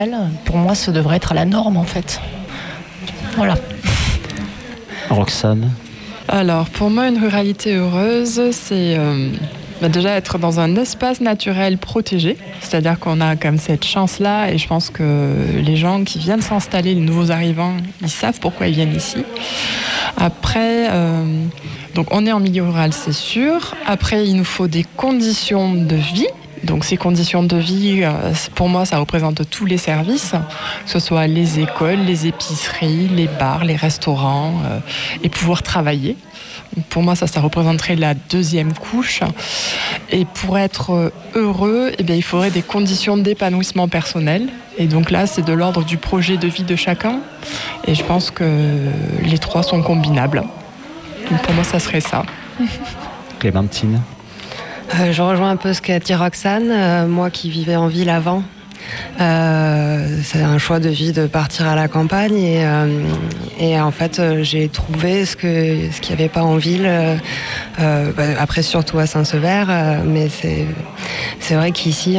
Pour moi, ça devrait être la norme en fait. Voilà. Roxane? Alors, pour moi, une ruralité heureuse, c'est déjà être dans un espace naturel protégé. C'est-à-dire qu'on a comme cette chance-là, et je pense que les gens qui viennent s'installer, les nouveaux arrivants, ils savent pourquoi ils viennent ici. Après, donc on est en milieu rural, c'est sûr. Après, il nous faut des conditions de vie. Donc ces conditions de vie, pour moi, ça représente tous les services, que ce soit les écoles, les épiceries, les bars, les restaurants, et pouvoir travailler. Donc pour moi, ça représenterait la deuxième couche. Et pour être heureux, eh bien, il faudrait des conditions d'épanouissement personnel. Et donc là, c'est de l'ordre du projet de vie de chacun. Et je pense que les trois sont combinables. Donc pour moi, ça serait ça. Clémentine? Je rejoins un peu ce qu'a dit Roxane. Moi qui vivais en ville avant, c'est un choix de vie de partir à la campagne et en fait j'ai trouvé ce qu'il n'y avait pas en ville, après surtout à Saint-Sever, mais c'est vrai qu'ici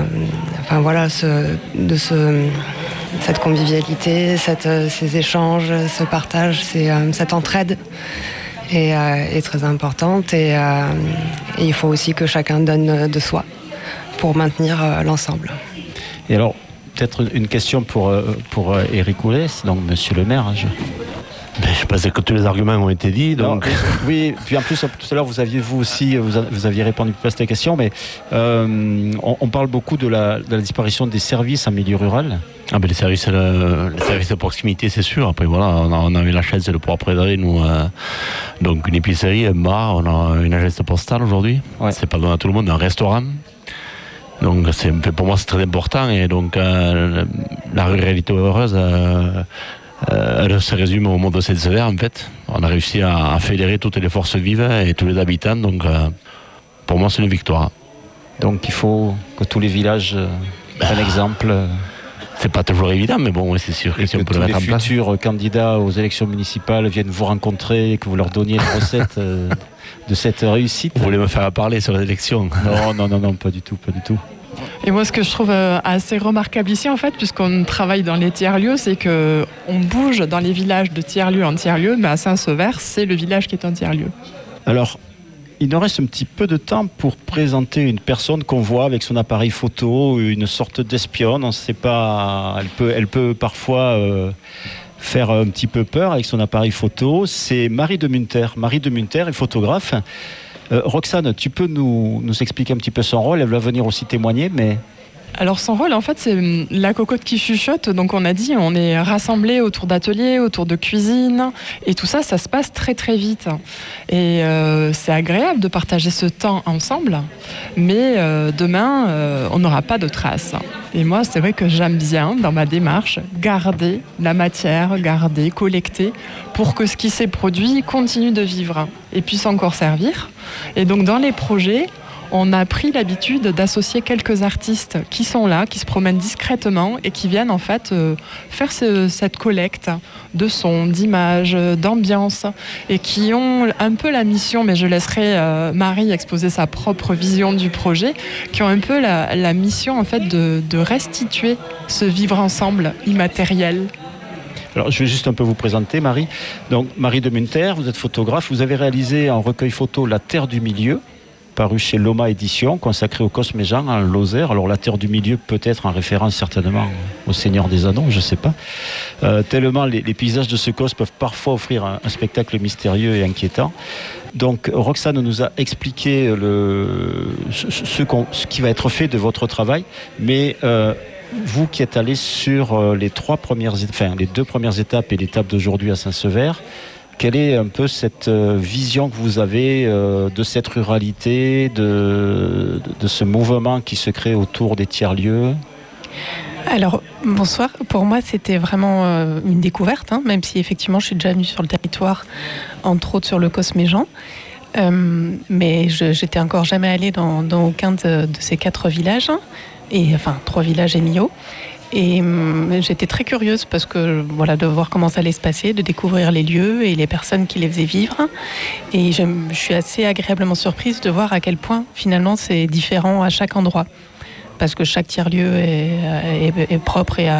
cette convivialité, ces échanges, ce partage, cette entraide est très importante et il faut aussi que chacun donne de soi pour maintenir l'ensemble. Et alors, peut-être une question pour Éric Oulès, donc monsieur le maire. Je pense que tous les arguments ont été dits. Donc... Non, oui, puis en plus, tout à l'heure, vous aviez répondu à cette question, mais on parle beaucoup de la disparition des services en milieu rural. Ah ben les services de proximité, c'est sûr. Après, voilà, on avait la chance de pouvoir préserver, nous, donc une épicerie, un bar, on a une agence postale aujourd'hui. Ouais. C'est pas donné à tout le monde, un restaurant. Donc pour moi, c'est très important. Et donc, la ruralité heureuse... elle se résume au monde de Saint-Sever en fait. On a réussi à fédérer toutes les forces vives et tous les habitants, donc pour moi c'est une victoire. Donc il faut que tous les villages prennent exemple. C'est pas toujours évident, mais bon, c'est sûr que si on peut le mettre en place. Que tous les futurs candidats aux élections municipales viennent vous rencontrer et que vous leur donniez les recettes de cette réussite. Vous voulez me faire parler sur les élections? Non, pas du tout. Et moi, ce que je trouve assez remarquable ici, en fait, puisqu'on travaille dans les tiers-lieux, c'est qu'on bouge dans les villages de tiers-lieu en tiers-lieu, mais à Saint-Sever, c'est le village qui est un tiers-lieu. Alors, il nous reste un petit peu de temps pour présenter une personne qu'on voit avec son appareil photo, une sorte d'espionne. On ne sait pas, elle peut parfois faire un petit peu peur avec son appareil photo. C'est Marie de Munter. Marie de Munter est photographe. Roxane, tu peux nous expliquer un petit peu son rôle? Elle va venir aussi témoigner, mais... Alors son rôle, en fait, c'est la cocotte qui chuchote. Donc on a dit, on est rassemblés autour d'ateliers, autour de cuisine. Et tout ça, ça se passe très très vite. Et c'est agréable de partager ce temps ensemble. Mais demain, on n'aura pas de traces. Et moi, c'est vrai que j'aime bien, dans ma démarche, garder la matière, collecter, pour que ce qui s'est produit continue de vivre et puisse encore servir. Et donc dans les projets, on a pris l'habitude d'associer quelques artistes qui sont là, qui se promènent discrètement et qui viennent en fait faire cette collecte de sons, d'images, d'ambiance et qui ont un peu la mission, mais je laisserai Marie exposer sa propre vision du projet, qui ont un peu la mission en fait de restituer ce vivre ensemble immatériel. Alors, je vais juste un peu vous présenter, Marie. Donc, Marie de Munter, vous êtes photographe. Vous avez réalisé en recueil photo La Terre du Milieu, paru chez Loma Édition, consacré au Cosméjean en Lozère. Alors la Terre du Milieu peut être en référence certainement au Seigneur des Anneaux, je ne sais pas. Tellement les paysages de ce cos peuvent parfois offrir un spectacle mystérieux et inquiétant. Donc Roxane nous a expliqué ce qui va être fait de votre travail, mais vous qui êtes allé sur les deux premières étapes et l'étape d'aujourd'hui à Saint-Sever, quelle est un peu cette vision que vous avez de cette ruralité, de ce mouvement qui se crée autour des tiers-lieux? Alors, bonsoir. Pour moi, c'était vraiment une découverte, même si effectivement, je suis déjà venue sur le territoire, entre autres sur le Cosméjean. Mais j'étais encore jamais allée dans aucun de ces 4 villages, et enfin 3 villages et Millau. Et j'étais très curieuse parce que de voir comment ça allait se passer, de découvrir les lieux et les personnes qui les faisaient vivre. Et je suis assez agréablement surprise de voir à quel point finalement c'est différent à chaque endroit. parce que chaque tiers-lieu est propre et